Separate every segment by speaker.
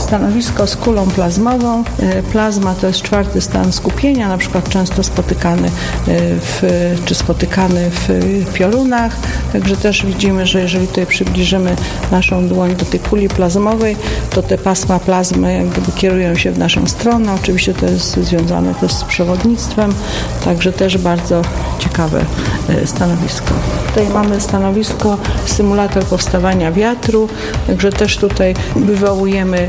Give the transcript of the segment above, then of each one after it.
Speaker 1: stanowisko z kulą plazmową. Plazma to jest 4. stan skupienia, na przykład często spotykany w piorunach. Także też widzimy, że jeżeli tutaj przybliżymy naszą dłoń do tej kuli plazmowej, to te pasma plazmy jak gdyby kierują się w naszą stronę. Oczywiście to jest związane też z przewodnictwem, także też bardzo ciekawe stanowisko. Tutaj mamy stanowisko symulator powstawania wiatru, także też tutaj wywołujemy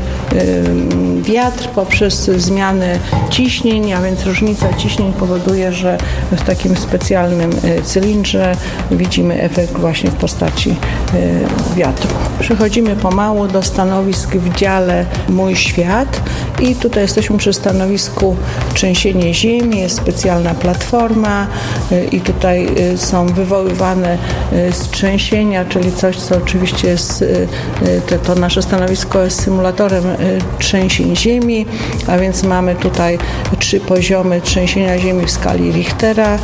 Speaker 1: wiatr poprzez zmianę ciśnień, a więc różnica ciśnień powoduje, że w takim specjalnym cylindrze widzimy efekt właśnie w postaci wiatru. Przechodzimy pomału do stanowisk w dziale Mój Świat i tutaj jesteśmy przy stanowisku trzęsienie ziemi, jest specjalna platforma i tutaj są wywoływane trzęsienia, czyli coś, co oczywiście jest, to nasze stanowisko jest symulatorem trzęsień ziemi, a więc mamy tutaj 3 poziomy trzęsienia ziemi w skali Richtera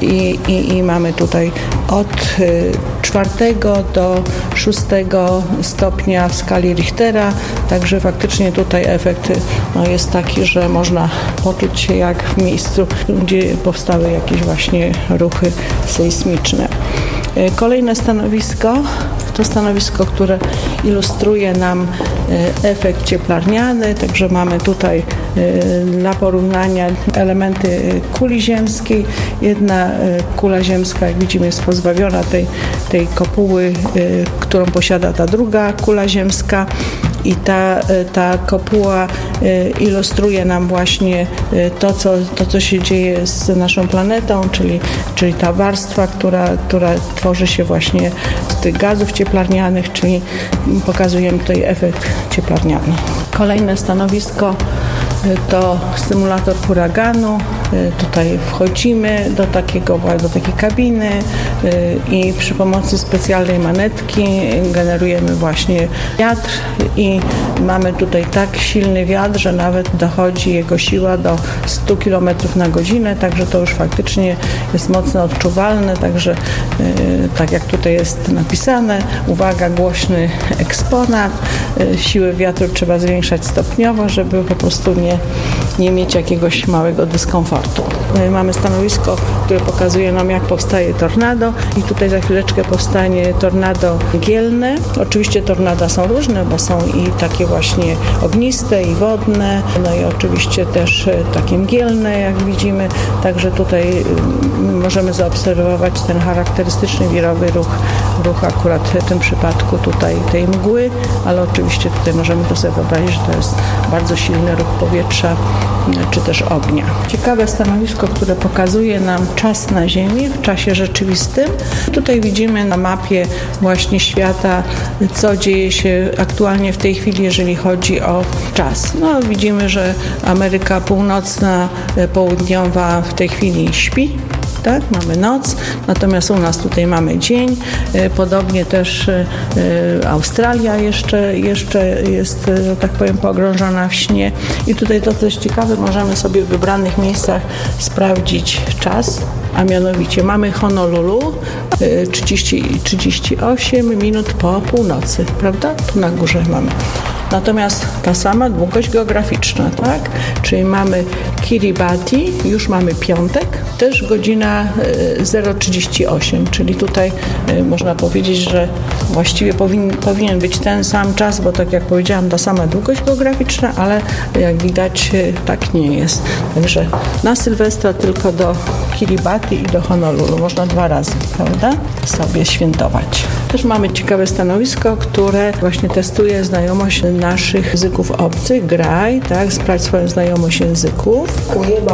Speaker 1: i mamy tutaj od 4 do 6 stopnia w skali Richtera, także faktycznie tutaj efekt jest taki, że można poczuć się jak w miejscu, gdzie powstały jakieś właśnie ruchy sejsmiczne. Kolejne stanowisko to stanowisko, które ilustruje nam efekt cieplarniany, także mamy tutaj dla porównania elementy kuli ziemskiej. Jedna kula ziemska, jak widzimy, jest pozbawiona tej kopuły, którą posiada ta druga kula ziemska. I ta kopuła ilustruje nam właśnie to, co się dzieje z naszą planetą, czyli ta warstwa, która tworzy się właśnie z tych gazów cieplarnianych, czyli pokazujemy tutaj efekt cieplarniany. Kolejne stanowisko to symulator huraganu. Tutaj wchodzimy do takiej kabiny i przy pomocy specjalnej manetki generujemy właśnie wiatr i mamy tutaj tak silny wiatr, że nawet dochodzi jego siła do 100 km na godzinę, także to już faktycznie jest mocno odczuwalne, także tak jak tutaj jest napisane, uwaga, głośny eksponat, siły wiatru trzeba zwiększać stopniowo, żeby po prostu nie mieć jakiegoś małego dyskomfortu. Mamy stanowisko, które pokazuje nam, jak powstaje tornado i tutaj za chwileczkę powstanie tornado mgielne. Oczywiście tornada są różne, bo są i takie właśnie ogniste i wodne, no i oczywiście też takie mgielne, jak widzimy, także tutaj możemy zaobserwować ten charakterystyczny wirowy ruch akurat w tym przypadku tutaj tej mgły, ale oczywiście tutaj możemy to sobie wyobrazić, że to jest bardzo silny ruch powietrza czy też ognia. Ciekawe stanowisko, które pokazuje nam czas na Ziemi w czasie rzeczywistym. Tutaj widzimy na mapie właśnie świata, co dzieje się aktualnie w tej chwili, jeżeli chodzi o czas. No, widzimy, że Ameryka Północna, Południowa w tej chwili śpi. Tak, mamy noc, natomiast u nas tutaj mamy dzień. Podobnie też Australia jeszcze jest, że tak powiem, pogrążona w śnie. I tutaj to, co jest ciekawe, możemy sobie w wybranych miejscach sprawdzić czas, a mianowicie mamy Honolulu 38 minut po północy, prawda? Tu na górze mamy. Natomiast ta sama długość geograficzna, tak? Czyli mamy Kiribati, już mamy piątek, też godzina 0:38, czyli tutaj można powiedzieć, że właściwie powinien być ten sam czas, bo tak jak powiedziałam, ta sama długość geograficzna, ale jak widać tak nie jest. Także na Sylwestra tylko do Kiribati i do Honolulu. Można 2 razy, prawda? Sobie świętować. Też mamy ciekawe stanowisko, które właśnie testuje znajomość naszych języków obcych. Graj, tak? Sprawdź swoją znajomość języków.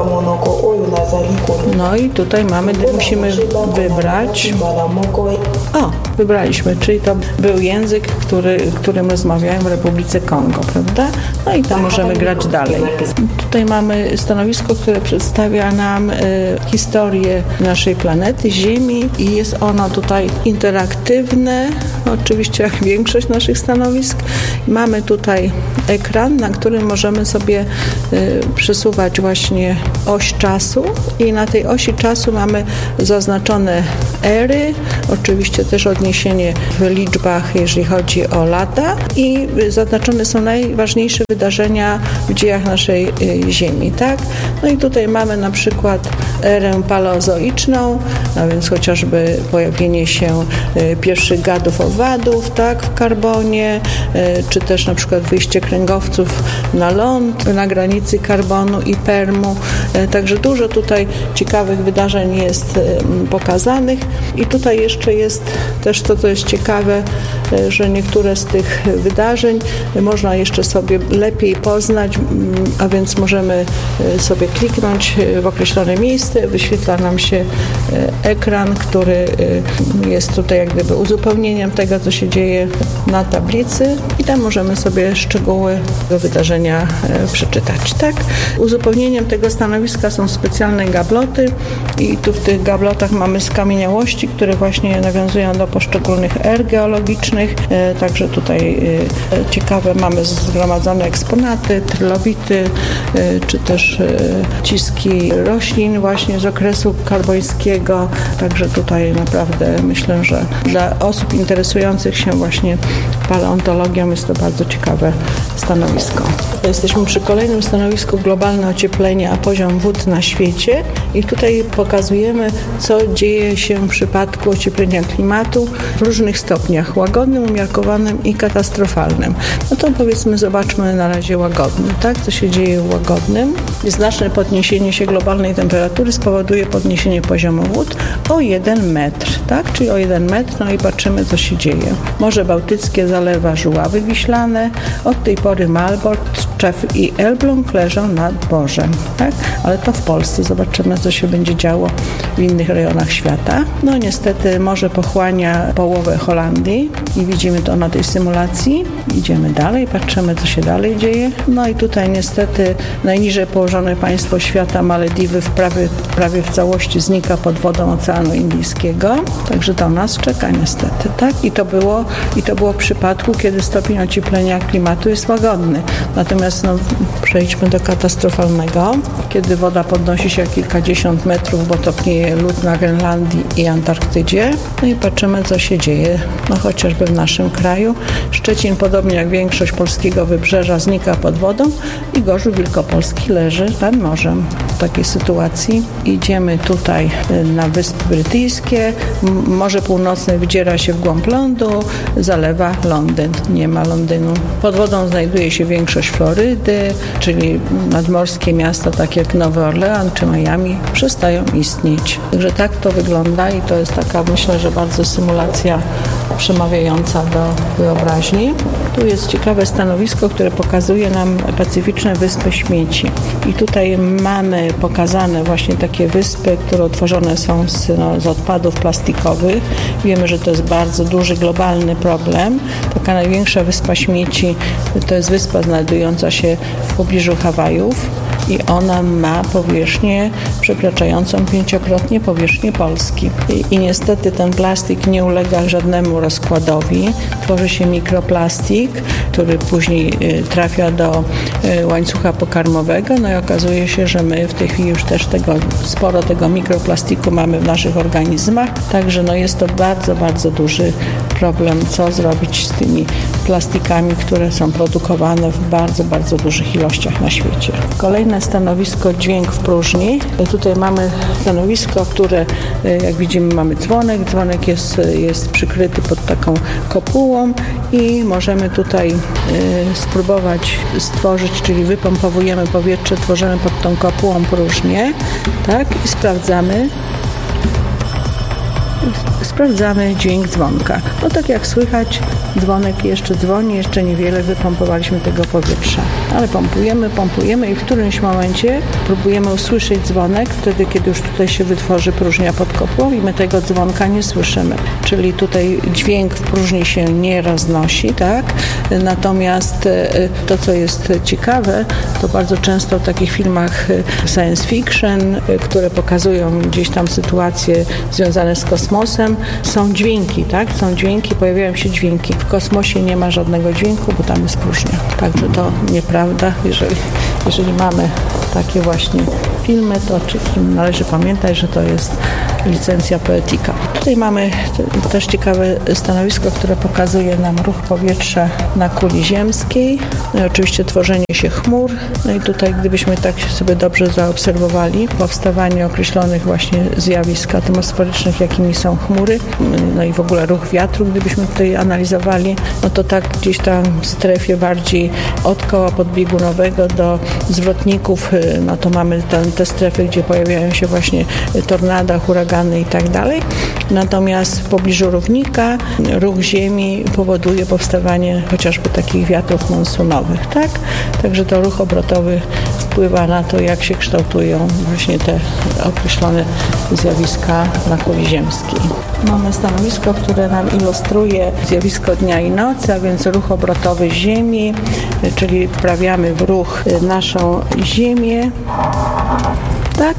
Speaker 1: No i tutaj musimy wybrać. O, wybraliśmy, czyli to był język, którym rozmawiają w Republice Kongo, prawda? No i tam możemy grać dalej. Tutaj mamy stanowisko, które przedstawia nam historię naszej planety, Ziemi i jest ono tutaj interaktywne, oczywiście jak większość naszych stanowisk. Mamy tu tutaj ekran, na którym możemy sobie przesuwać właśnie oś czasu i na tej osi czasu mamy zaznaczone ery, oczywiście też odniesienie w liczbach, jeżeli chodzi o lata i zaznaczone są najważniejsze wydarzenia w dziejach naszej Ziemi, tak? No i tutaj mamy na przykład erę paleozoiczną, a więc chociażby pojawienie się pierwszych gadów owadów, tak, w karbonie, czy też na przykład wyjście kręgowców na ląd, na granicy karbonu i permu. Także dużo tutaj ciekawych wydarzeń jest pokazanych i tutaj jeszcze jest też to, co jest ciekawe, że niektóre z tych wydarzeń można jeszcze sobie lepiej poznać, a więc możemy sobie kliknąć w określone miejsce, wyświetla nam się ekran, który jest tutaj jak gdyby uzupełnieniem tego, co się dzieje na tablicy i tam możemy sobie szczegóły tego wydarzenia przeczytać. Tak? Uzupełnieniem tego stanowiska są specjalne gabloty i tu w tych gablotach mamy skamieniałości, które właśnie nawiązują do poszczególnych er geologicznych. Także tutaj ciekawe mamy zgromadzone eksponaty, trylobity, czy też ciski roślin właśnie z okresu karbońskiego. Także tutaj naprawdę myślę, że dla osób interesujących się właśnie paleontologią jest to bardzo ciekawe stanowisko. Jesteśmy przy kolejnym stanowisku globalne ocieplenie, a poziom wód na świecie i tutaj pokazujemy, co dzieje się w przypadku ocieplenia klimatu w różnych stopniach, łagodnym, umiarkowanym i katastrofalnym. No to powiedzmy, zobaczmy na razie łagodny, tak? Co się dzieje w łagodnym? Znaczne podniesienie się globalnej temperatury spowoduje podniesienie poziomu wód o 1 metr, tak? Czyli o 1 metr, no i patrzymy, co się dzieje. Morze Bałtyckie zalewa Żuławy Wiślane, od tej pory Malbork, Tczew i Elbląg leżą nad morzem, tak? Ale to w Polsce. Zobaczymy, co się będzie działo w innych rejonach świata. No niestety morze pochłania połowę Holandii i widzimy to na tej symulacji. Idziemy dalej, patrzymy, co się dalej dzieje. No i tutaj niestety najniżej położone państwo świata, Malediwy, prawie w całości znika pod wodą Oceanu Indyjskiego. Także to nas czeka niestety, tak? I to było w przypadku, kiedy stopień ocieplenia klimatu jest łagodny. Natomiast przejdźmy do katastrofalnego, kiedy woda podnosi się o kilkadziesiąt metrów, bo topnieje lód na Grenlandii i Antarktydzie. No i patrzymy, co się dzieje, chociażby w naszym kraju. Szczecin, podobnie jak większość polskiego wybrzeża, znika pod wodą i Gorzów Wielkopolski leży nad morzem. W takiej sytuacji idziemy tutaj na Wyspy Brytyjskie. Morze Północne wydziera się w głąb lądu, zalewa Londyn. Nie ma Londynu. Pod wodą znajduje się większość Florydy, czyli nadmorskie miasta takie jak Nowy Orlean czy Miami przestają istnieć. Także tak to wygląda i to jest taka, myślę, że bardzo symulacja przemawiająca do wyobraźni. Tu jest ciekawe stanowisko, które pokazuje nam pacyficzne wyspy śmieci. I tutaj mamy pokazane właśnie takie wyspy, które utworzone są z odpadów plastikowych. Wiemy, że to jest bardzo duży globalny problem. Taka największa wyspa śmieci to jest wyspa znajdująca się w pobliżu Hawajów i ona ma powierzchnię przekraczającą 5-krotnie powierzchnię Polski. I niestety ten plastik nie ulega żadnemu rozkładowi. Tworzy się mikroplastik, który później trafia do łańcucha pokarmowego. No i okazuje się, że my w tej chwili już też sporo tego mikroplastiku mamy w naszych organizmach. Także jest to bardzo, bardzo duży problem, co zrobić z tymi plastikami, które są produkowane w bardzo, bardzo dużych ilościach na świecie. Kolejne stanowisko, dźwięk w próżni. Tutaj mamy stanowisko, które jak widzimy mamy dzwonek. Dzwonek jest przykryty pod taką kopułą i możemy tutaj spróbować stworzyć, czyli wypompowujemy powietrze, tworzymy pod tą kopułą próżnię, tak? I sprawdzamy dźwięk dzwonka. No tak jak słychać, dzwonek jeszcze dzwoni, jeszcze niewiele wypompowaliśmy tego powietrza. Ale pompujemy i w którymś momencie próbujemy usłyszeć dzwonek, wtedy kiedy już tutaj się wytworzy próżnia pod kopułą i my tego dzwonka nie słyszymy. Czyli tutaj dźwięk w próżni się nie roznosi, tak? Natomiast to, co jest ciekawe, to bardzo często w takich filmach science fiction, które pokazują gdzieś tam sytuacje związane z kosmosem, tam są dźwięki, tak? Są dźwięki, pojawiają się dźwięki. W kosmosie nie ma żadnego dźwięku, bo tam jest próżnia. Także to nieprawda. Jeżeli mamy takie właśnie filmy, to należy pamiętać, że to jest licencja Poetica. Tutaj mamy też ciekawe stanowisko, które pokazuje nam ruch powietrza na kuli ziemskiej. No i oczywiście tworzenie się chmur. No i tutaj, gdybyśmy tak sobie dobrze zaobserwowali powstawanie określonych właśnie zjawisk atmosferycznych, jakimi są chmury, no i w ogóle ruch wiatru, gdybyśmy tutaj analizowali, no to tak gdzieś tam w strefie bardziej od koła podbiegunowego do zwrotników, no to mamy te strefy, gdzie pojawiają się właśnie tornada, huragany i tak dalej. Natomiast w pobliżu równika ruch ziemi powoduje powstawanie chociażby takich wiatrów monsunowych, tak? Także to ruch obrotowy wpływa na to, jak się kształtują właśnie te określone zjawiska na kuli ziemskiej. Mamy stanowisko, które nam ilustruje zjawisko dnia i nocy, a więc ruch obrotowy Ziemi, czyli wprawiamy w ruch naszą Ziemię. Tak,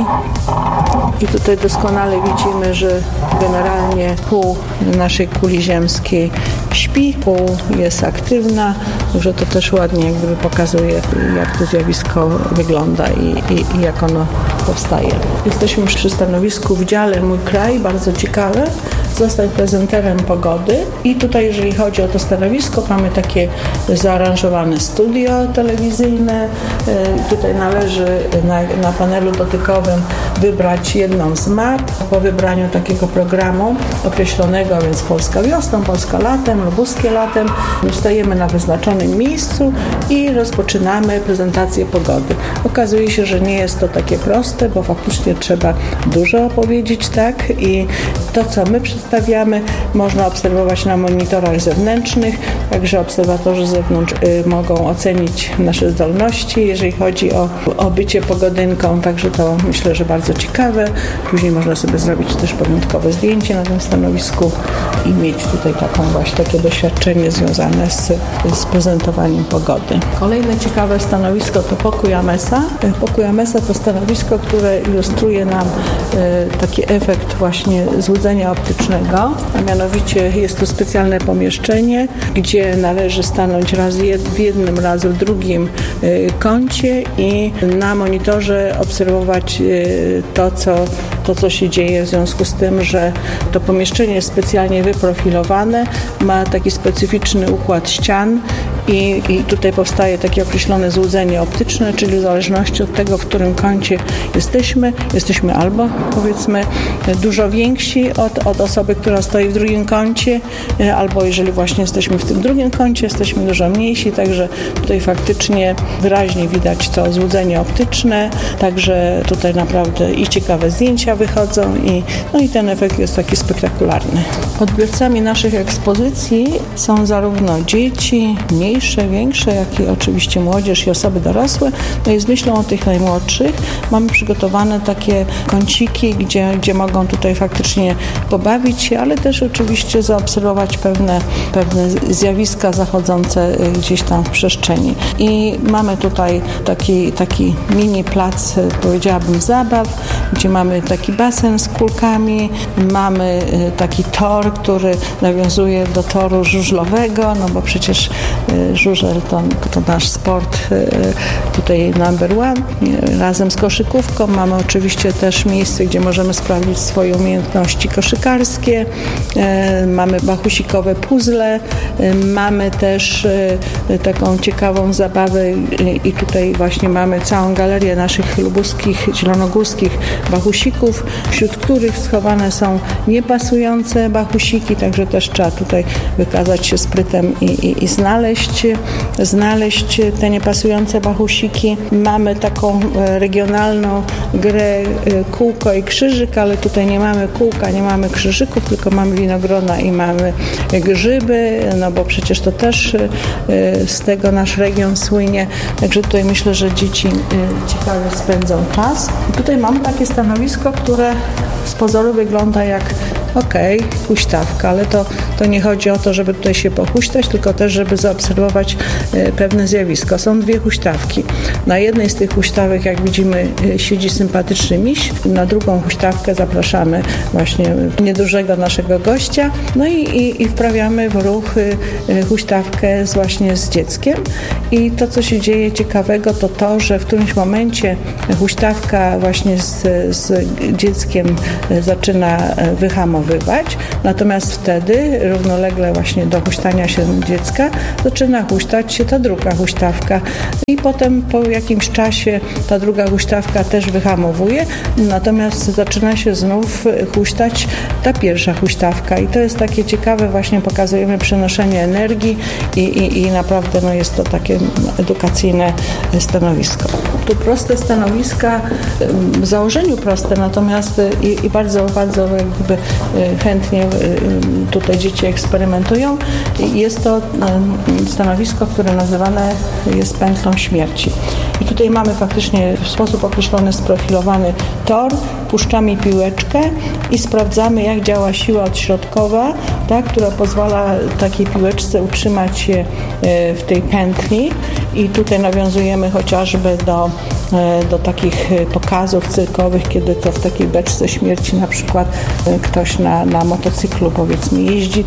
Speaker 1: i tutaj doskonale widzimy, że generalnie pół naszej kuli ziemskiej śpi, pół jest aktywna, że to też ładnie jak gdyby pokazuje, jak to zjawisko wygląda i jak ono powstaje. Jesteśmy przy stanowisku w dziale Mój Kraj, bardzo ciekawe. Zostań prezenterem pogody i tutaj, jeżeli chodzi o to stanowisko, mamy takie zaaranżowane studio telewizyjne. Tutaj należy na panelu dotykowym wybrać jedną z map. Po wybraniu takiego programu określonego, więc Polska wiosną, Polska latem, Lubuskie latem, stajemy na wyznaczonym miejscu i rozpoczynamy prezentację pogody. Okazuje się, że nie jest to takie proste, bo faktycznie trzeba dużo opowiedzieć, tak? I to, co my przedstawiamy, można obserwować na monitorach zewnętrznych, także obserwatorzy z zewnątrz mogą ocenić nasze zdolności, jeżeli chodzi o bycie pogodynką, także to myślę, że bardzo ciekawe. Później można sobie zrobić też pamiątkowe zdjęcie na tym stanowisku i mieć tutaj takie doświadczenie związane z prezentowaniem pogody. Kolejne ciekawe stanowisko to pokój Amesa. Pokój Amesa to stanowisko, które ilustruje nam taki efekt właśnie złudzenia optycznego, a mianowicie jest to specjalne pomieszczenie, gdzie należy stanąć raz w jednym, raz w drugim kącie i na monitorze obserwować to, co się dzieje w związku z tym, że to pomieszczenie jest specjalnie wyprofilowane, ma taki specyficzny układ ścian i tutaj powstaje takie określone złudzenie optyczne, czyli w zależności od tego, w którym kącie jesteśmy albo powiedzmy dużo więksi od osoby, która stoi w drugim kącie, albo jeżeli właśnie jesteśmy w tym drugim kącie, jesteśmy dużo mniejsi, także tutaj faktycznie wyraźnie widać to złudzenie optyczne, także tutaj naprawdę i ciekawe zdjęcia wychodzą i ten efekt jest taki spektakularny. Odbiorcami naszych ekspozycji są zarówno dzieci, mniejsze, większe, jak i oczywiście młodzież i osoby dorosłe. No i z myślą o tych najmłodszych mamy przygotowane takie kąciki, gdzie mogą tutaj faktycznie pobawić się, ale też oczywiście zaobserwować pewne zjawiska zachodzące gdzieś tam w przestrzeni. I mamy tutaj taki mini plac, powiedziałabym, zabaw, gdzie mamy taki basen z kulkami, mamy taki tor, który nawiązuje do toru żużlowego, no bo przecież żużel to nasz sport tutaj number one. Razem z koszykówką mamy oczywiście też miejsce, gdzie możemy sprawdzić swoje umiejętności koszykarskie. Mamy bachusikowe puzzle, mamy też taką ciekawą zabawę i tutaj właśnie mamy całą galerię naszych lubuskich, zielonogórskich bachusików, wśród których schowane są niepasujące bachusiki, także też trzeba tutaj wykazać się sprytem i znaleźć te niepasujące bachusiki. Mamy taką regionalną grę kółko i krzyżyk, ale tutaj nie mamy kółka, nie mamy krzyżyków, tylko mamy winogrona i mamy grzyby, no bo przecież to też z tego nasz region słynie, także tutaj myślę, że dzieci ciekawie spędzą czas. I tutaj mamy takie stanowisko, które z pozoru wygląda jak huśtawka, ale to nie chodzi o to, żeby tutaj się pohuśtać, tylko też, żeby zaobserwować pewne zjawisko. Są dwie huśtawki. Na jednej z tych huśtawek, jak widzimy, siedzi sympatyczny miś. Na drugą huśtawkę zapraszamy właśnie niedużego naszego gościa. No i wprawiamy w ruch huśtawkę właśnie z dzieckiem. I to, co się dzieje ciekawego, to, że w którymś momencie huśtawka właśnie z dzieckiem zaczyna wyhamowywać, natomiast wtedy równolegle właśnie do huśtania się dziecka zaczyna huśtać się ta druga huśtawka i potem po jakimś czasie ta druga huśtawka też wyhamowuje, natomiast zaczyna się znów huśtać ta pierwsza huśtawka i to jest takie ciekawe, właśnie pokazujemy przenoszenie energii i naprawdę jest to takie edukacyjne stanowisko. Tu proste stanowiska, w założeniu proste, natomiast i bardzo, bardzo jakby chętnie tutaj dzieci eksperymentują. Jest to stanowisko, które nazywane jest pętlą śmierci. I tutaj mamy faktycznie w sposób określony sprofilowany tor, puszczamy piłeczkę i sprawdzamy, jak działa siła odśrodkowa, która pozwala takiej piłeczce utrzymać się w tej pętli. I tutaj nawiązujemy chociażby do takich pokazów cyrkowych, kiedy to w takiej beczce śmierci na przykład ktoś na motocyklu powiedzmy jeździ,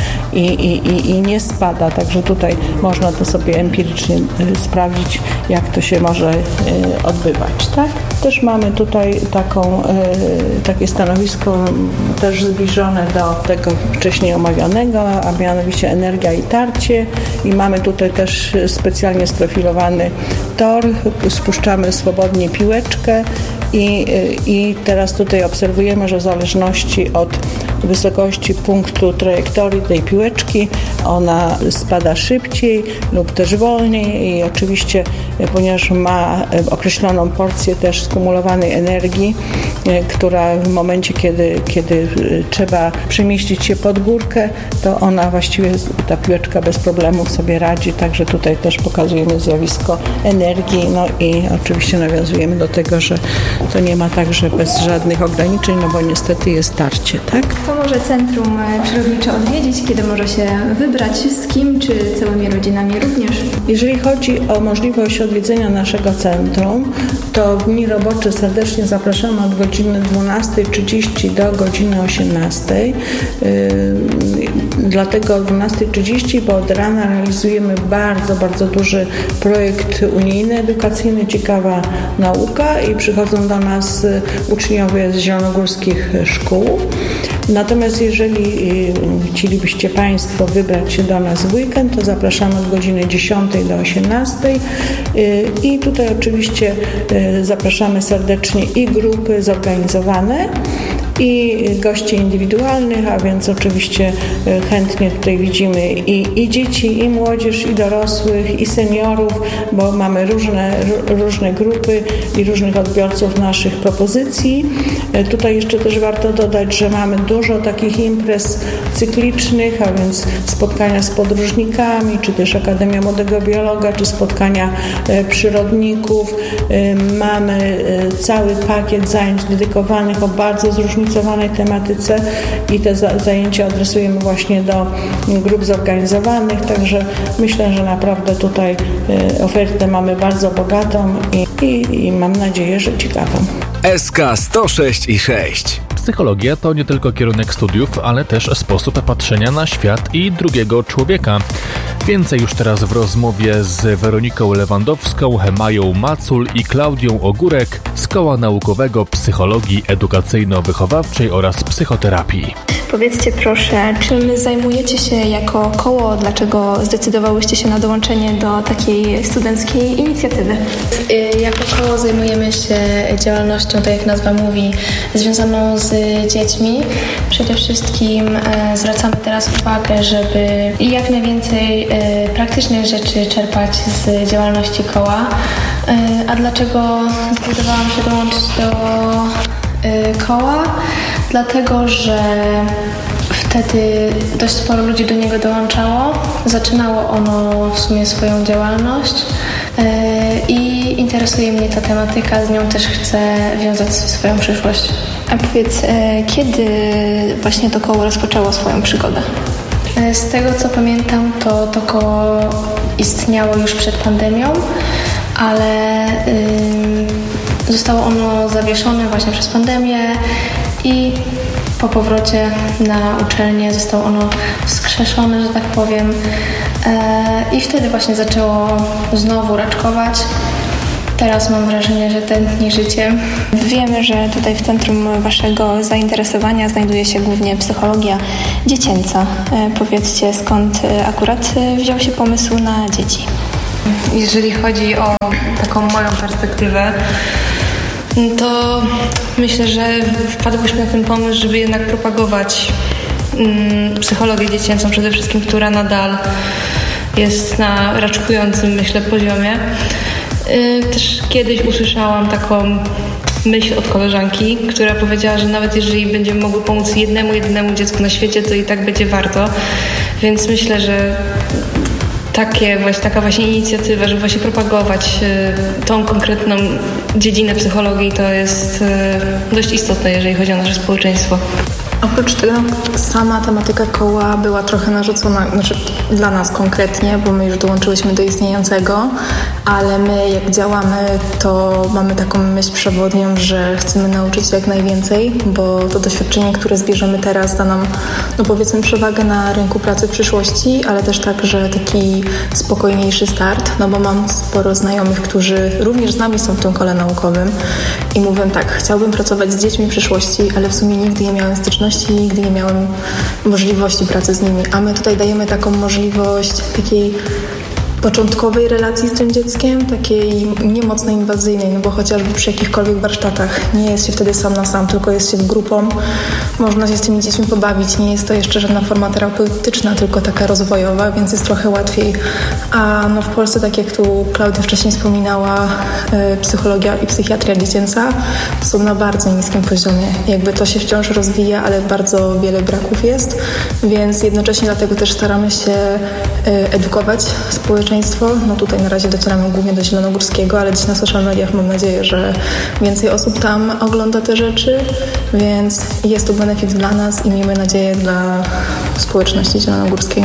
Speaker 1: i nie spada, także tutaj można to sobie empirycznie sprawdzić, jak to się może odbywać, Też mamy tutaj takie stanowisko też zbliżone do tego wcześniej omawianego, a mianowicie energia i tarcie i mamy tutaj też specjalnie sprofilowany tor, spuszczamy swobodnie piłeczkę i teraz tutaj obserwujemy, że w zależności od wysokości punktu trajektorii tej piłeczki ona spada szybciej lub też wolniej i oczywiście, ponieważ ma określoną porcję też skumulowanej energii, która w momencie, kiedy trzeba przemieścić się pod górkę, to ona właściwie, ta piłeczka bez problemu sobie radzi, także tutaj też pokazujemy zjawisko energii, i oczywiście nawiązujemy do tego, że to nie ma także bez żadnych ograniczeń, bo niestety jest tarcie,
Speaker 2: To może Centrum Przyrodnicze odwiedzić, kiedy może się wybrać, z kim, czy całymi rodzinami również?
Speaker 1: Jeżeli chodzi o możliwość odwiedzenia naszego centrum, to w dni robocze serdecznie zapraszamy od godziny 12:30 do godziny 18:00. Dlatego o 12:30, bo od rana realizujemy bardzo, bardzo duży projekt unijny, edukacyjny, ciekawa nauka i przychodzą do nas uczniowie z zielonogórskich szkół. Natomiast jeżeli chcielibyście Państwo wybrać się do nas w weekend, to zapraszamy od godziny 10:00 do 18:00 i tutaj oczywiście zapraszamy serdecznie i grupy zorganizowane, i gości indywidualnych, a więc oczywiście chętnie tutaj widzimy i dzieci, i młodzież, i dorosłych, i seniorów, bo mamy różne grupy i różnych odbiorców naszych propozycji. Tutaj jeszcze też warto dodać, że mamy dużo takich imprez cyklicznych, a więc spotkania z podróżnikami, czy też Akademia Młodego Biologa, czy spotkania przyrodników. Mamy cały pakiet zajęć dedykowanych o bardzo zróżnicowanej tematyce i te zajęcia adresujemy właśnie do grup zorganizowanych, także myślę, że naprawdę tutaj ofertę mamy bardzo bogatą i mam nadzieję, że ciekawą.
Speaker 3: SK 106,6.
Speaker 4: Psychologia to nie tylko kierunek studiów, ale też sposób patrzenia na świat i drugiego człowieka. Więcej już teraz w rozmowie z Weroniką Lewandowską, Mają Macul i Klaudią Ogórek z Koła Naukowego Psychologii Edukacyjno-Wychowawczej oraz Psychoterapii.
Speaker 2: Powiedzcie proszę, czym zajmujecie się jako koło? Dlaczego zdecydowałyście się na dołączenie do takiej studenckiej inicjatywy?
Speaker 5: Jako koło zajmujemy się działalnością, tak jak nazwa mówi, związaną z dziećmi. Przede wszystkim zwracamy teraz uwagę, żeby jak najwięcej praktycznych rzeczy czerpać z działalności koła. A dlaczego zdecydowałam się dołączyć do koła? Dlatego, że wtedy dość sporo ludzi do niego dołączało. Zaczynało ono w sumie swoją działalność i interesuje mnie ta tematyka, z nią też chcę wiązać swoją przyszłość.
Speaker 2: A powiedz, kiedy właśnie to koło rozpoczęło swoją przygodę?
Speaker 5: Z tego co pamiętam, to koło istniało już przed pandemią, ale zostało ono zawieszone właśnie przez pandemię i po powrocie na uczelnię zostało ono wskrzeszone, że tak powiem, i wtedy właśnie zaczęło znowu raczkować. Teraz mam wrażenie, że tętni życiem.
Speaker 2: Wiemy, że tutaj w centrum waszego zainteresowania znajduje się głównie psychologia dziecięca. Powiedzcie, skąd akurat wziął się pomysł na dzieci?
Speaker 6: Jeżeli chodzi o taką moją perspektywę, to myślę, że wpadłyśmy na ten pomysł, żeby jednak propagować psychologię dziecięcą przede wszystkim, która nadal jest na raczkującym, myślę, poziomie. Też kiedyś usłyszałam taką myśl od koleżanki, która powiedziała, że nawet jeżeli będziemy mogły pomóc jednemu dziecku na świecie, to i tak będzie warto. Więc myślę, że taka właśnie inicjatywa, żeby właśnie propagować tą konkretną dziedzinę psychologii, to jest dość istotne, jeżeli chodzi o nasze społeczeństwo.
Speaker 7: Oprócz tego sama tematyka koła była trochę narzucona, znaczy dla nas konkretnie, bo my już dołączyłyśmy do istniejącego, ale my jak działamy, to mamy taką myśl przewodnią, że chcemy nauczyć się jak najwięcej, bo to doświadczenie, które zbierzemy teraz, da nam, no powiedzmy, przewagę na rynku pracy w przyszłości, ale też także taki spokojniejszy start, no bo mam sporo znajomych, którzy również z nami są w tym kole naukowym i mówią tak, chciałbym pracować z dziećmi w przyszłości, ale w sumie nigdy nie miałem styczności, nigdy nie miałem możliwości pracy z nimi, a my tutaj dajemy taką możliwość takiej początkowej relacji z tym dzieckiem, takiej niemocno inwazyjnej, no bo chociażby przy jakichkolwiek warsztatach nie jest się wtedy sam na sam, tylko jest się w grupą, można się z tymi dziećmi pobawić, nie jest to jeszcze żadna forma terapeutyczna, tylko taka rozwojowa, więc jest trochę łatwiej. A no w Polsce, tak jak tu Klaudia wcześniej wspominała, psychologia i psychiatria dziecięca są na bardzo niskim poziomie. Jakby to się wciąż rozwija, ale bardzo wiele braków jest, więc jednocześnie dlatego też staramy się edukować społeczeństwo. No tutaj na razie docieramy głównie do Zielonogórskiego, ale dziś na social mediach mam nadzieję, że więcej osób tam ogląda te rzeczy, więc jest to benefit dla nas i miejmy nadzieję dla społeczności zielonogórskiej.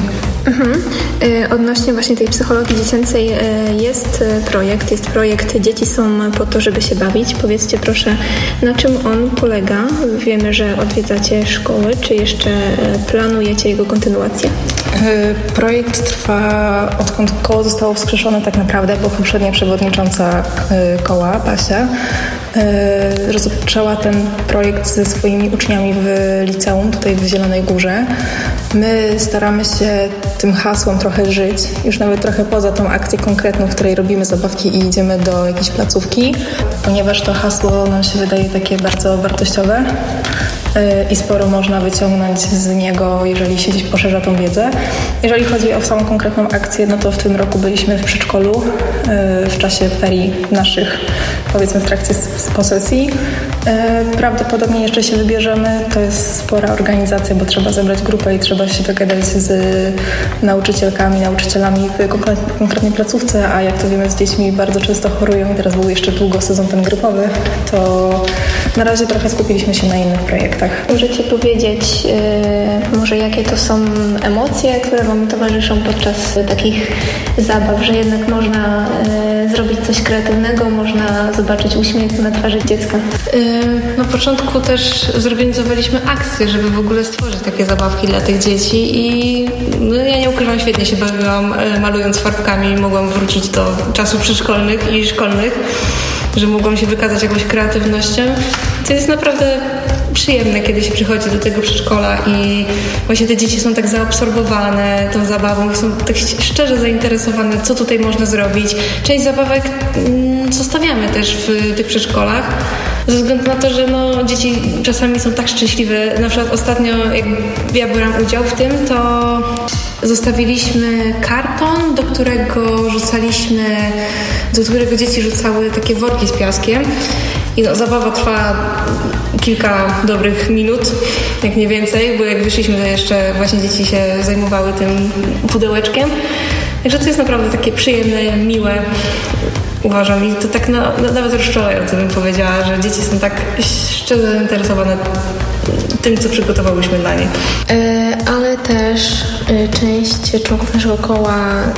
Speaker 2: Odnośnie właśnie tej psychologii dziecięcej jest projekt Dzieci są po to, żeby się bawić. Powiedzcie proszę, na czym on polega? Wiemy, że odwiedzacie szkoły, czy jeszcze planujecie jego kontynuację?
Speaker 7: Projekt trwa, odkąd koło zostało wskrzeszone tak naprawdę, bo poprzednia przewodnicząca koła, Basia, rozpoczęła ten projekt ze swoimi uczniami w liceum, tutaj w Zielonej Górze. My staramy się tym hasłem trochę żyć, już nawet trochę poza tą akcję konkretną, w której robimy zabawki i idziemy do jakiejś placówki, ponieważ to hasło nam się wydaje takie bardzo wartościowe i sporo można wyciągnąć z niego, jeżeli się gdzieś poszerza tą wiedzę. Jeżeli chodzi o samą konkretną akcję, no to w tym roku byliśmy w przedszkolu w czasie ferii naszych, powiedzmy w trakcie posesji. Prawdopodobnie jeszcze się wybierzemy. To jest spora organizacja, bo trzeba zebrać grupę i trzeba się dogadać z nauczycielkami, nauczycielami w konkretnej placówce, a jak to wiemy, z dziećmi bardzo często chorują i teraz był jeszcze długo sezon ten grypowy, to na razie trochę skupiliśmy się na innych projektach.
Speaker 2: Możecie powiedzieć może jakie to są emocje, które Wam towarzyszą podczas takich zabaw, że jednak można zrobić coś kreatywnego, można zobaczyć uśmiech na twarzy dziecka?
Speaker 6: Na początku też zorganizowaliśmy akcję, żeby w ogóle stworzyć takie zabawki dla tych dzieci i no, ja nie ukrywam, świetnie się bawiłam malując farbkami, mogłam wrócić do czasów przedszkolnych i szkolnych, że mogłam się wykazać jakąś kreatywnością. To jest naprawdę przyjemne, kiedy się przychodzi do tego przedszkola i właśnie te dzieci są tak zaabsorbowane tą zabawą i są tak szczerze zainteresowane, co tutaj można zrobić. Część zabawek zostawiamy też w tych przedszkolach, ze względu na to, że no, dzieci czasami są tak szczęśliwe. Na przykład ostatnio, jak ja brałam udział w tym, to zostawiliśmy karton, do którego dzieci rzucały takie worki z piaskiem. I no, zabawa trwa kilka dobrych minut, jak nie więcej, bo jak wyszliśmy, to jeszcze właśnie dzieci się zajmowały tym pudełeczkiem. Także to jest naprawdę takie przyjemne, miłe. uważam i to tak nawet rozczulająco bym powiedziała, że dzieci są tak szczerze zainteresowane tym, co przygotowałyśmy dla nich.
Speaker 5: Ale też część członków naszego koła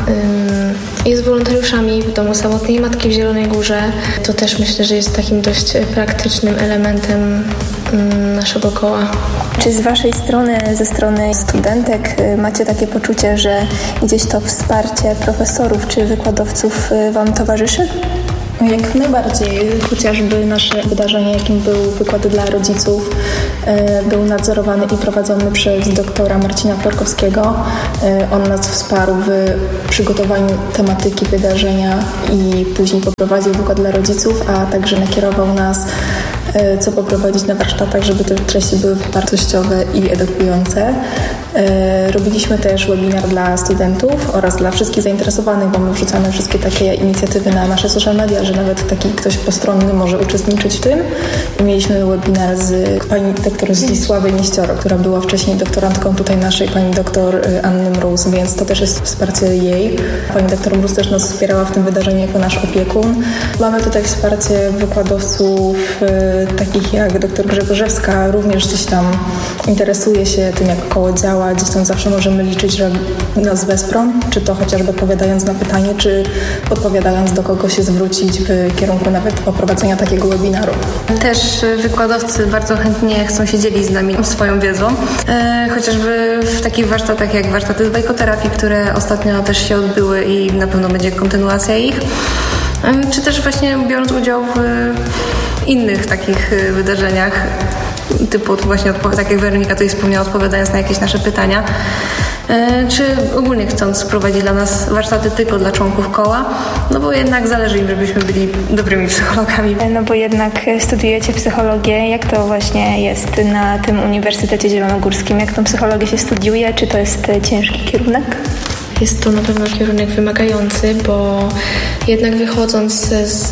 Speaker 5: jest wolontariuszami w Domu Samotnej Matki w Zielonej Górze. To też myślę, że jest takim dość praktycznym elementem naszego koła.
Speaker 2: Czy z Waszej strony, ze strony studentek, macie takie poczucie, że gdzieś to wsparcie profesorów czy wykładowców Wam towarzyszy?
Speaker 7: Jak najbardziej. Chociażby nasze wydarzenie, jakim był wykład dla rodziców, był nadzorowany i prowadzony przez doktora Marcina Florkowskiego. On nas wsparł w przygotowaniu tematyki wydarzenia i później poprowadził wykład dla rodziców, a także nakierował nas, co poprowadzić na warsztatach, żeby te treści były wartościowe i edukujące. Robiliśmy też webinar dla studentów oraz dla wszystkich zainteresowanych, bo my wrzucamy wszystkie takie inicjatywy na nasze social media, że nawet taki ktoś postronny może uczestniczyć w tym. I mieliśmy webinar z pani doktor Zdzisławy Nieścioro, która była wcześniej doktorantką tutaj naszej pani doktor Anny Mróz, więc to też jest wsparcie jej. Pani doktor Mróz też nas wspierała w tym wydarzeniu jako nasz opiekun. Mamy tutaj wsparcie wykładowców takich jak doktor Grzegorzewska, również gdzieś tam interesuje się tym, jak koło działa. Gdzieś tam zawsze możemy liczyć, że nas wesprą, czy to chociażby odpowiadając na pytanie, czy podpowiadając, do kogo się zwrócić w kierunku nawet poprowadzenia takiego webinaru.
Speaker 6: Też wykładowcy bardzo chętnie chcą się dzielić z nami swoją wiedzą, chociażby w takich warsztatach jak warsztaty z bajkoterapii, które ostatnio też się odbyły i na pewno będzie kontynuacja ich, czy też właśnie biorąc udział w innych takich wydarzeniach, typu właśnie tak jak Weronika tutaj wspomniała, odpowiadając na jakieś nasze pytania, czy ogólnie chcąc prowadzić dla nas warsztaty tylko dla członków koła, no bo jednak zależy im, żebyśmy byli dobrymi psychologami.
Speaker 2: No bo jednak studiujecie psychologię. Jak to właśnie jest na tym Uniwersytecie Zielonogórskim? Jak tą psychologię się studiuje? Czy to jest ciężki kierunek?
Speaker 5: Jest to na pewno kierunek wymagający, bo jednak wychodząc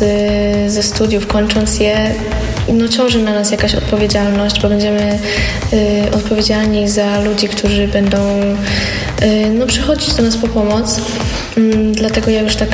Speaker 5: ze studiów, kończąc je, no ciąży na nas jakaś odpowiedzialność, bo będziemy odpowiedzialni za ludzi, którzy będą przychodzić do nas po pomoc. Dlatego ja już tak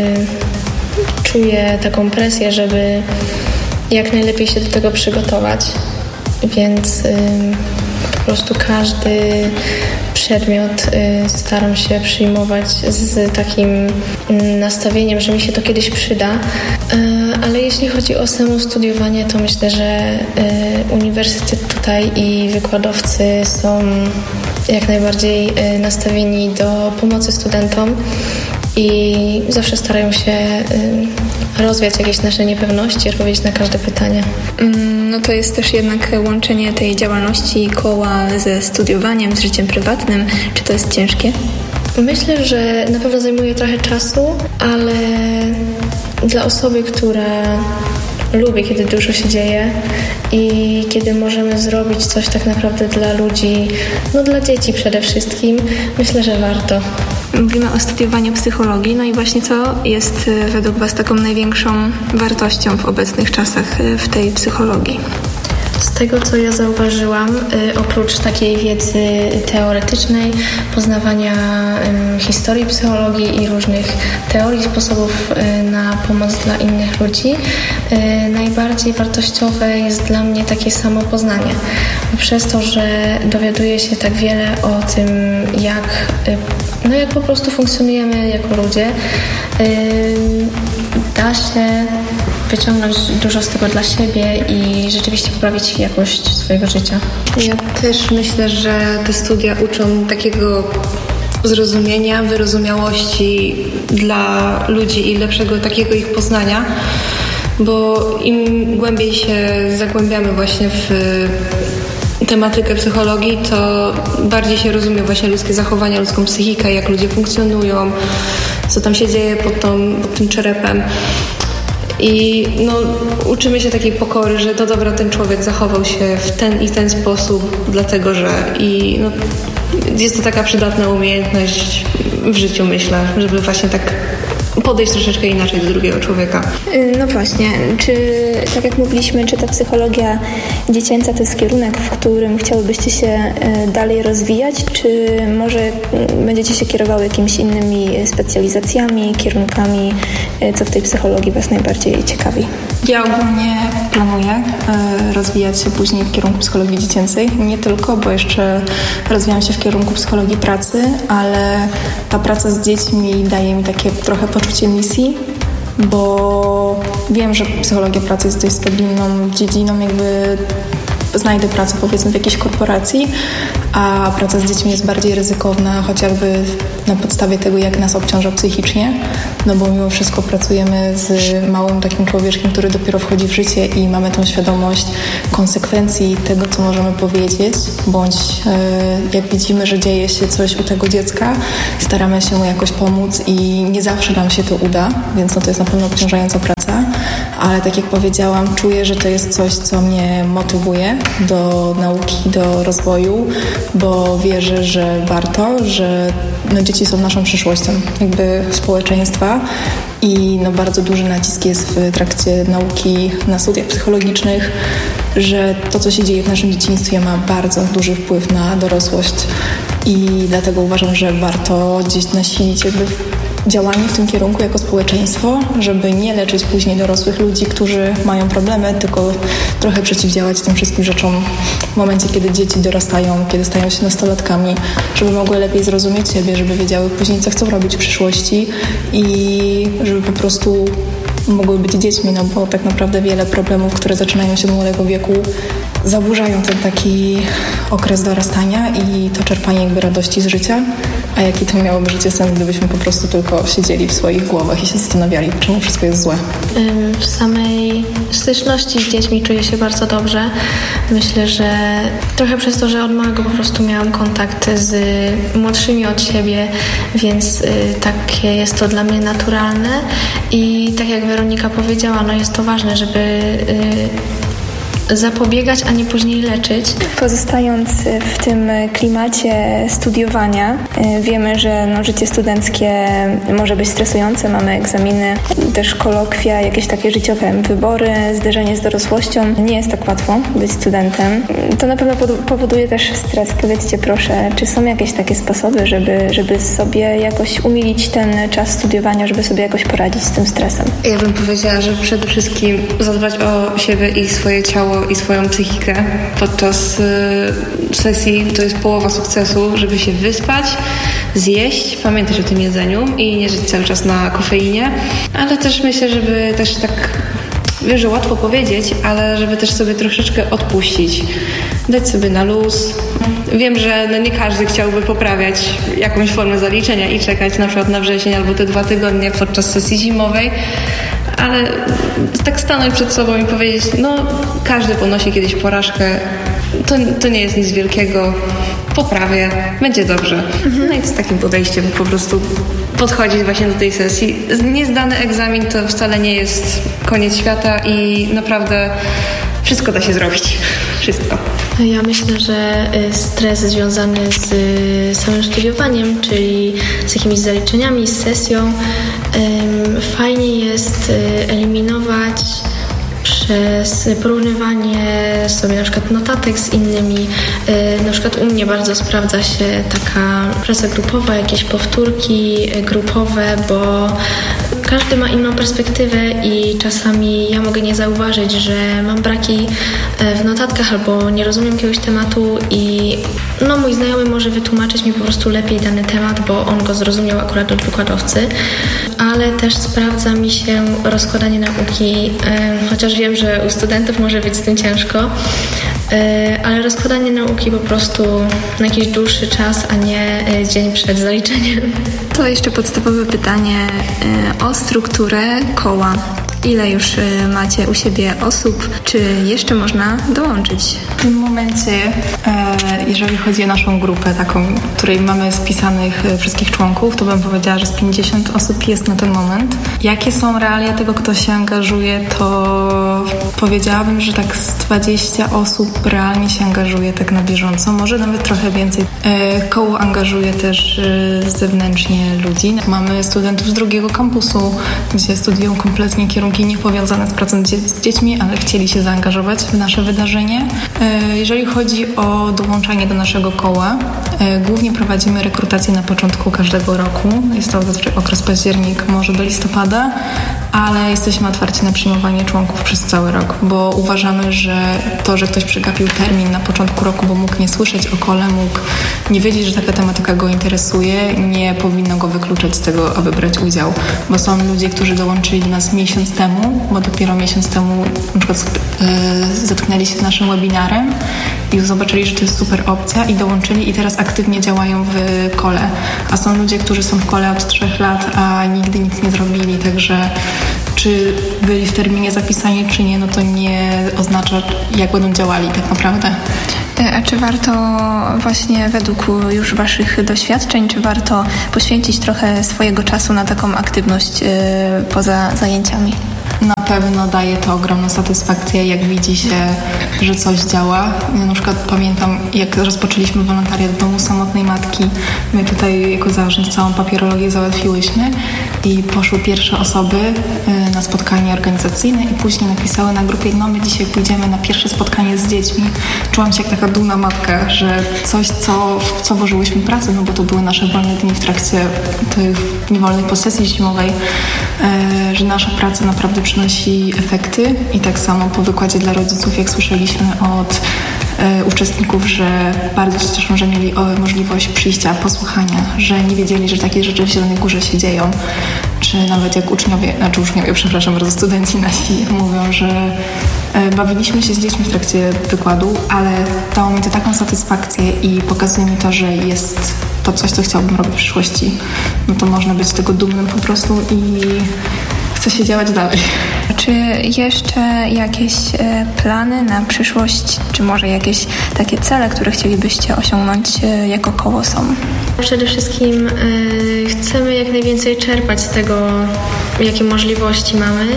Speaker 5: czuję taką presję, żeby jak najlepiej się do tego przygotować. Więc po prostu każdy przedmiot staram się przyjmować z takim nastawieniem, że mi się to kiedyś przyda, ale jeśli chodzi o samo studiowanie, to myślę, że uniwersytet tutaj i wykładowcy są jak najbardziej nastawieni do pomocy studentom i zawsze starają się rozwiać jakieś nasze niepewności, odpowiedzieć na każde pytanie.
Speaker 2: No to jest też jednak łączenie tej działalności koła ze studiowaniem, z życiem prywatnym. Czy to jest ciężkie?
Speaker 5: Myślę, że na pewno zajmuje trochę czasu, ale dla osoby, która lubi, kiedy dużo się dzieje i kiedy możemy zrobić coś tak naprawdę dla ludzi, no dla dzieci przede wszystkim, myślę, że warto.
Speaker 2: Mówimy o studiowaniu psychologii, no i właśnie co jest według Was taką największą wartością w obecnych czasach w tej psychologii?
Speaker 5: Z tego, co ja zauważyłam, oprócz takiej wiedzy teoretycznej, poznawania historii psychologii i różnych teorii, sposobów na pomoc dla innych ludzi, najbardziej wartościowe jest dla mnie takie samopoznanie. Przez to, że dowiaduję się tak wiele o tym, jak po prostu funkcjonujemy jako ludzie, da się wyciągnąć dużo z tego dla siebie i rzeczywiście poprawić jakość swojego życia.
Speaker 6: Ja też myślę, że te studia uczą takiego zrozumienia, wyrozumiałości dla ludzi i lepszego takiego ich poznania, bo im głębiej się zagłębiamy właśnie w tematykę psychologii, to bardziej się rozumie właśnie ludzkie zachowania, ludzką psychikę, jak ludzie funkcjonują, co tam się dzieje pod tym czerepem. I uczymy się takiej pokory, że to dobra, ten człowiek zachował się w ten i ten sposób, dlatego że jest to taka przydatna umiejętność w życiu, myślę, żeby właśnie tak podejść troszeczkę inaczej do drugiego człowieka.
Speaker 2: No właśnie, czy tak jak mówiliśmy, czy ta psychologia dziecięca to jest kierunek, w którym chciałybyście się dalej rozwijać, czy może będziecie się kierowały jakimiś innymi specjalizacjami, kierunkami, co w tej psychologii Was najbardziej ciekawi?
Speaker 7: Ja ogólnie planuję rozwijać się później w kierunku psychologii dziecięcej. Nie tylko, bo jeszcze rozwijam się w kierunku psychologii pracy, ale ta praca z dziećmi daje mi takie trochę poczucie misji, bo wiem, że psychologia pracy jest dość stabilną dziedziną, jakby znajdę pracę powiedzmy w jakiejś korporacji, a praca z dziećmi jest bardziej ryzykowna, chociażby na podstawie tego, jak nas obciąża psychicznie, no bo mimo wszystko pracujemy z małym takim człowieczkiem, który dopiero wchodzi w życie i mamy tą świadomość konsekwencji tego, co możemy powiedzieć, bądź jak widzimy, że dzieje się coś u tego dziecka, staramy się mu jakoś pomóc i nie zawsze nam się to uda, więc no to jest na pewno obciążająca praca, ale tak jak powiedziałam, czuję, że to jest coś, co mnie motywuje do nauki, do rozwoju, bo wierzę, że warto, że no, dzieci są naszą przyszłością jakby społeczeństwa i no, bardzo duży nacisk jest w trakcie nauki na studiach psychologicznych, że to, co się dzieje w naszym dzieciństwie, ma bardzo duży wpływ na dorosłość i dlatego uważam, że warto gdzieś nasilić jakby działanie w tym kierunku jako społeczeństwo, żeby nie leczyć później dorosłych ludzi, którzy mają problemy, tylko trochę przeciwdziałać tym wszystkim rzeczom w momencie, kiedy dzieci dorastają, kiedy stają się nastolatkami, żeby mogły lepiej zrozumieć siebie, żeby wiedziały później, co chcą robić w przyszłości i żeby po prostu mogły być dziećmi, no bo tak naprawdę wiele problemów, które zaczynają się do młodego wieku, zaburzają ten taki okres dorastania i to czerpanie jakby radości z życia. A jaki to miałoby życie sens, gdybyśmy po prostu tylko siedzieli w swoich głowach i się zastanawiali, czemu wszystko jest złe?
Speaker 5: W samej styczności z dziećmi czuję się bardzo dobrze. Myślę, że trochę przez to, że od małego po prostu miałam kontakt z młodszymi od siebie, więc takie jest to dla mnie naturalne i tak jak Weronika powiedziała, no jest to ważne, żeby zapobiegać, a nie później leczyć.
Speaker 2: Pozostając w tym klimacie studiowania, wiemy, że no, życie studenckie może być stresujące, mamy egzaminy, też kolokwia, jakieś takie życiowe wybory, zderzenie z dorosłością. Nie jest tak łatwo być studentem. To na pewno powoduje też stres. Powiedzcie proszę, czy są jakieś takie sposoby, żeby sobie jakoś umilić ten czas studiowania, żeby sobie jakoś poradzić z tym stresem?
Speaker 6: Ja bym powiedziała, że przede wszystkim zadbać o siebie i swoje ciało i swoją psychikę podczas sesji. To jest połowa sukcesu, żeby się wyspać, zjeść, pamiętać o tym jedzeniu i nie żyć cały czas na kofeinie, ale też myślę, żeby też tak, wiem, że łatwo powiedzieć, ale żeby też sobie troszeczkę odpuścić, dać sobie na luz. Wiem, że no nie każdy chciałby poprawiać jakąś formę zaliczenia i czekać na przykład na wrzesień albo te 2 tygodnie podczas sesji zimowej, ale tak stanąć przed sobą i powiedzieć, no każdy ponosi kiedyś porażkę, to nie jest nic wielkiego, poprawię, będzie dobrze. No i z takim podejściem po prostu podchodzić właśnie do tej sesji. Niezdany egzamin to wcale nie jest koniec świata i naprawdę wszystko da się zrobić. Wszystko.
Speaker 5: Ja myślę, że stres związany z samym studiowaniem, czyli z jakimiś zaliczeniami, z sesją, fajnie jest eliminować przez porównywanie sobie na przykład notatek z innymi. Na przykład u mnie bardzo sprawdza się taka praca grupowa, jakieś powtórki grupowe, bo każdy ma inną perspektywę i czasami ja mogę nie zauważyć, że mam braki w notatkach albo nie rozumiem jakiegoś tematu i no mój znajomy może wytłumaczyć mi po prostu lepiej dany temat, bo on go zrozumiał akurat od wykładowcy, ale też sprawdza mi się rozkładanie nauki, chociaż wiem, że u studentów może być z tym ciężko, ale rozkładanie nauki po prostu na jakiś dłuższy czas, a nie dzień przed zaliczeniem.
Speaker 2: To jeszcze podstawowe pytanie o strukturę koła. Ile już macie u siebie osób? Czy jeszcze można dołączyć?
Speaker 7: W tym momencie, jeżeli chodzi o naszą grupę taką, której mamy spisanych wszystkich członków, to bym powiedziała, że z 50 osób jest na ten moment. Jakie są realia tego, kto się angażuje, to powiedziałabym, że tak z 20 osób realnie się angażuje tak na bieżąco, może nawet trochę więcej. Koło angażuje też zewnętrznie ludzi. Mamy studentów z drugiego kampusu, gdzie studiują kompletnie kierunki niepowiązane z pracą z dziećmi, ale chcieli się zaangażować w nasze wydarzenie. Jeżeli chodzi o dołączanie do naszego koła, głównie prowadzimy rekrutację na początku każdego roku. Jest to zazwyczaj okres październik, może do listopada, ale jesteśmy otwarci na przyjmowanie członków przez cały rok, bo uważamy, że to, że ktoś przegapił termin na początku roku, bo mógł nie słyszeć o kole, mógł nie wiedzieć, że taka tematyka go interesuje, nie powinno go wykluczać z tego, aby brać udział. Bo są ludzie, którzy dołączyli do nas miesiąc temu, bo dopiero miesiąc temu na przykład zetknęli się z naszym webinarem i zobaczyli, że to jest super opcja i dołączyli i teraz aktywnie działają w kole. A są ludzie, którzy są w kole od 3 lat, a nigdy nic nie zrobili, także czy byli w terminie zapisani, czy nie, no to nie oznacza, jak będą działali tak naprawdę.
Speaker 2: A czy warto właśnie według już Waszych doświadczeń, czy warto poświęcić trochę swojego czasu na taką aktywność poza zajęciami?
Speaker 7: Na pewno daje to ogromną satysfakcję, jak widzi się, że coś działa. Ja na przykład pamiętam, jak rozpoczęliśmy wolontariat w Domu Samotnej Matki, my tutaj jako zarząd całą papierologię załatwiłyśmy i poszły pierwsze osoby na spotkanie organizacyjne i później napisały na grupie, no my dzisiaj pójdziemy na pierwsze spotkanie z dziećmi. Czułam się jak taka dumna matka, że coś, w co włożyłyśmy pracę, no bo to były nasze wolne dni w trakcie tych niewolnej posesji zimowej, że nasza praca naprawdę przynosi efekty i tak samo po wykładzie dla rodziców, jak słyszeliśmy od uczestników, że bardzo się cieszą, że mieli możliwość przyjścia, posłuchania, że nie wiedzieli, że takie rzeczy w Zielonej Górze się dzieją, czy nawet jak studenci nasi mówią, że bawiliśmy się z dziećmi w trakcie wykładu, ale dało mi to taką satysfakcję i pokazuje mi to, że jest to coś, co chciałbym robić w przyszłości. No to można być z tego dumnym po prostu i chce się działać dalej.
Speaker 2: Czy jeszcze jakieś plany na przyszłość, czy może jakieś takie cele, które chcielibyście osiągnąć jako koło są?
Speaker 5: Przede wszystkim chcemy jak najwięcej czerpać z tego, jakie możliwości mamy.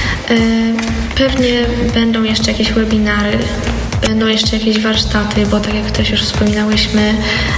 Speaker 5: Pewnie będą jeszcze jakieś webinary, będą jeszcze jakieś warsztaty, bo tak jak też już wspominałyśmy,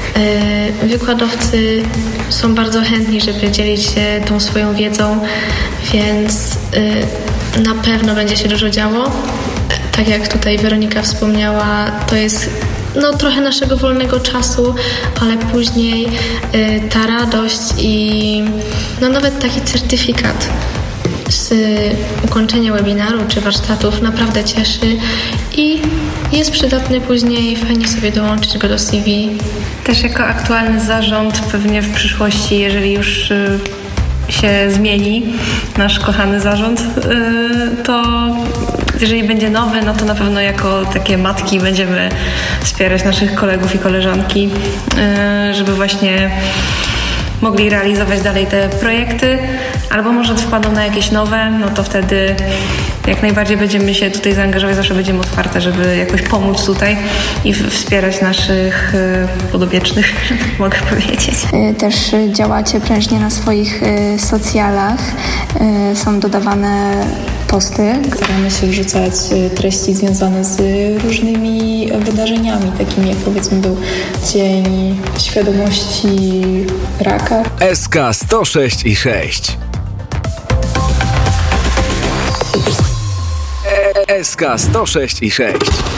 Speaker 5: wykładowcy są bardzo chętni, żeby dzielić się tą swoją wiedzą, więc na pewno będzie się dużo działo. Tak jak tutaj Weronika wspomniała, to jest trochę naszego wolnego czasu, ale później ta radość i nawet taki certyfikat z ukończenia webinaru czy warsztatów naprawdę cieszy i jest przydatny później, fajnie sobie dołączyć go do CV.
Speaker 6: Też jako aktualny zarząd pewnie w przyszłości, jeżeli już się zmieni nasz kochany zarząd, to jeżeli będzie nowy, no to na pewno jako takie matki będziemy wspierać naszych kolegów i koleżanki, żeby właśnie mogli realizować dalej te projekty, albo może wpadną na jakieś nowe, no to wtedy jak najbardziej będziemy się tutaj zaangażować, zawsze będziemy otwarte, żeby jakoś pomóc tutaj i wspierać naszych podopiecznych, mogę powiedzieć.
Speaker 2: Też działacie prężnie na swoich socjalach, są dodawane posty.
Speaker 7: Staramy się wrzucać treści związane z różnymi wydarzeniami, takimi jak powiedzmy był Dzień Świadomości Raka.
Speaker 3: SK 106 i 6. SK 106 i 6.